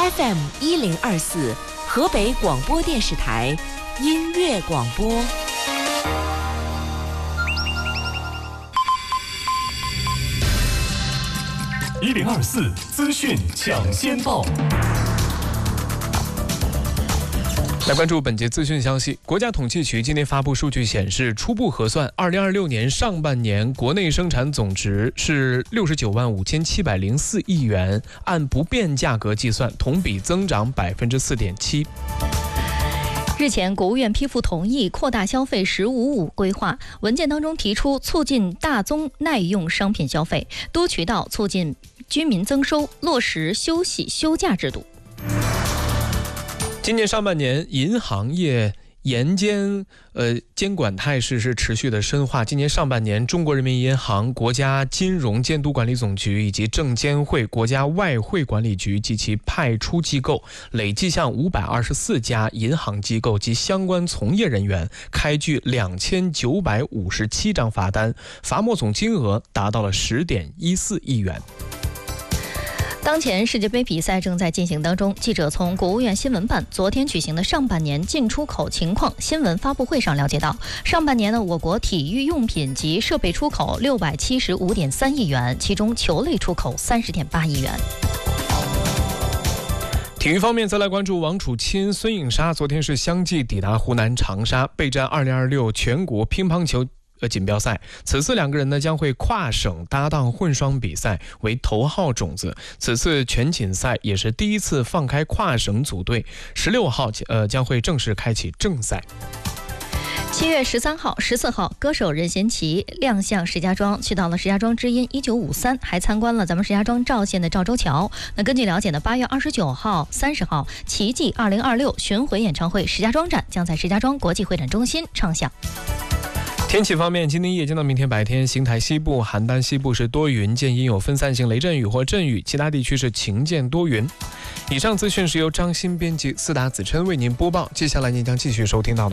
FM1024，河北广播电视台音乐广播。 1024资讯抢先报。来关注本节资讯消息。国家统计局今天发布数据显示，初步核算2026年上半年国内生产总值是69万5704亿元，按不变价格计算，同比增长4.7%。 日前，国务院批复同意扩大消费“15+5”规划，文件当中提出促进大宗耐用商品消费，多渠道促进居民增收，落实休息休假制度。 今年上半年，银行业严监管态势是持续的深化。今年上半年，中国人民银行、国家金融监督管理总局以及证监会、国家外汇管理局及其派出机构，累计向524家银行机构及相关从业人员开具2957张罚单，罚没总金额达到了10.14亿元。 当前世界杯比赛正在进行当中，记者从国务院新闻办昨天举行的上半年进出口情况新闻发布会上了解到，上半年呢，我国体育用品及设备出口675.3亿元，其中球类出口30.8亿元。 体育方面，再来关注王楚钦、孙颖莎昨天是相继抵达湖南长沙，备战2026全国乒乓球锦标赛。此次两个人呢将会跨省搭档混双比赛，为头号种子。此次全锦赛也是第一次放开跨省组队，16号将会正式开启正赛。 7月13号、14号，歌手任贤齐亮相石家庄，去到了石家庄之音1953，还参观了咱们石家庄赵县的赵州桥。那根据了解呢，8月29号、30号，奇迹2026巡回演唱会石家庄站将在石家庄国际会展中心唱响。 天气方面，今天夜间到明天白天，邢台西部、邯郸西部是多云见阴有分散性雷阵雨或阵雨，其他地区是晴见多云。以上资讯是由张鑫编辑，4达子琛为您播报。接下来您将继续收听到的